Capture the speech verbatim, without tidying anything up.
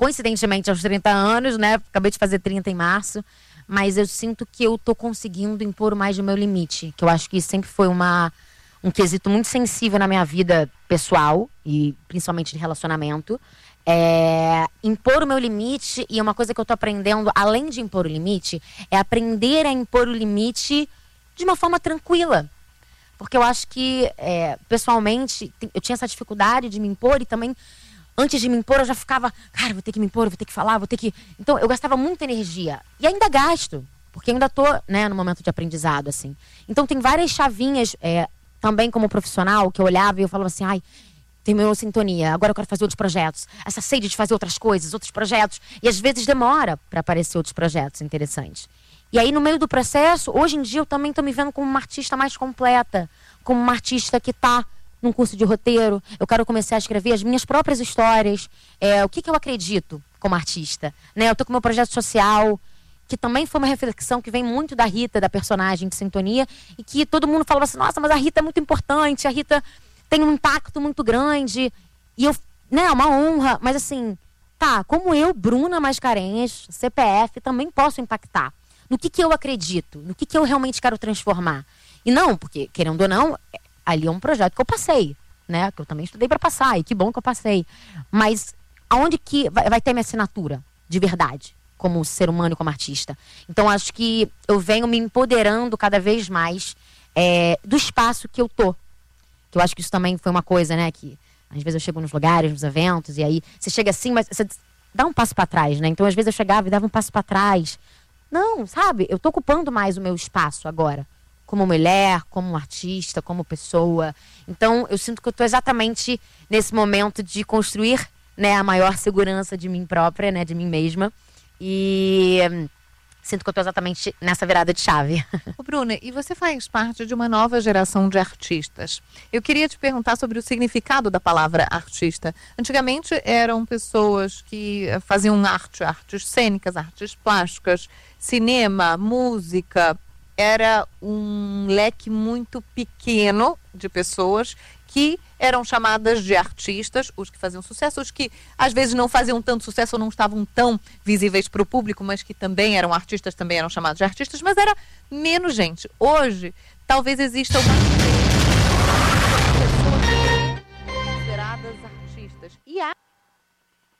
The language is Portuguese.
coincidentemente aos trinta anos, né? Acabei de fazer trinta em março. Mas eu sinto que eu tô conseguindo impor mais o meu limite. Que eu acho que sempre foi uma, um quesito muito sensível na minha vida pessoal. E principalmente de relacionamento. É, impor o meu limite. E uma coisa que eu tô aprendendo, além de impor o limite, é aprender a impor o limite de uma forma tranquila. Porque eu acho que, é, pessoalmente, eu tinha essa dificuldade de me impor e também... Antes de me impor, eu já ficava, cara, vou ter que me impor, vou ter que falar, vou ter que... Então, eu gastava muita energia. E ainda gasto, porque ainda tô, né, no momento de aprendizado, assim. Então, tem várias chavinhas, é, também como profissional, que eu olhava e eu falava assim, ai, terminou sintonia, agora eu quero fazer outros projetos. Essa sede de fazer outras coisas, outros projetos. E às vezes demora para aparecer outros projetos interessantes. E aí, no meio do processo, hoje em dia, eu também tô me vendo como uma artista mais completa. Como uma artista que tá... num curso de roteiro, eu quero começar a escrever as minhas próprias histórias, é, o que, que eu acredito como artista, né? Eu tô com meu projeto social, que também foi uma reflexão que vem muito da Rita, da personagem de Sintonia, e que todo mundo falava assim, nossa, mas a Rita é muito importante, a Rita tem um impacto muito grande, e eu, né, é uma honra, mas assim, tá, como eu, Bruna Mascarenhas, C P F, também posso impactar. No que, que eu acredito, no que, que eu realmente quero transformar. E não, porque, querendo ou não, ali é um projeto que eu passei, né? Que eu também estudei para passar, e que bom que eu passei. Mas aonde que vai, vai ter minha assinatura, de verdade, como ser humano e como artista? Então, acho que eu venho me empoderando cada vez mais é, do espaço que eu tô. Que eu acho que isso também foi uma coisa, né? Que às vezes eu chego nos lugares, nos eventos, e aí você chega assim, mas você dá um passo para trás, né? Então, às vezes eu chegava e dava um passo para trás. Não, sabe? Eu tô ocupando mais o meu espaço agora. Como mulher, como artista, como pessoa. Então, eu sinto que eu estou exatamente nesse momento de construir, né, a maior segurança de mim própria, né, de mim mesma. E hum, sinto que eu estou exatamente nessa virada de chave. Ô, Bruna, e você faz parte de uma nova geração de artistas. Eu queria te perguntar sobre o significado da palavra artista. Antigamente eram pessoas que faziam arte, artes cênicas, artes plásticas, cinema, música. Era um leque muito pequeno de pessoas que eram chamadas de artistas, os que faziam sucesso, os que às vezes não faziam tanto sucesso ou não estavam tão visíveis para o público, mas que também eram artistas, também eram chamados de artistas, mas era menos gente. Hoje, talvez exista uma pessoas consideradas artistas. E há